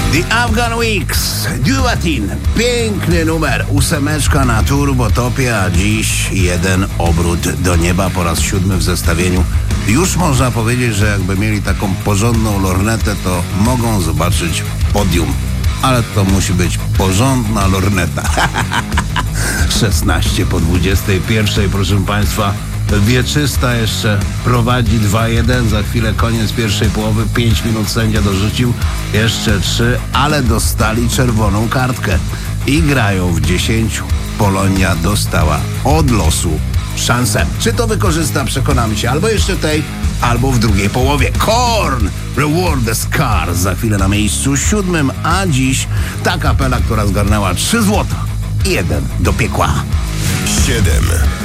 The Afghan Weeks, Duatin, piękny numer, 8 na turbotopie, a dziś jeden obrót do nieba po raz 7 w zestawieniu. Już można powiedzieć, że jakby mieli taką porządną lornetę, to mogą zobaczyć podium. Ale to musi być porządna lorneta. 16 po 21, proszę Państwa. Wieczysta jeszcze prowadzi 2-1, za chwilę koniec pierwszej połowy, 5 minut sędzia dorzucił, jeszcze 3, ale dostali czerwoną kartkę i grają w 10. Polonia dostała od losu szansę. Czy to wykorzysta, przekonamy się, albo jeszcze tej, albo w drugiej połowie. Korn, Reward the Scar, za chwilę na miejscu 7, a dziś ta kapela, która zgarnęła 3 złota i 1 do piekła. 7.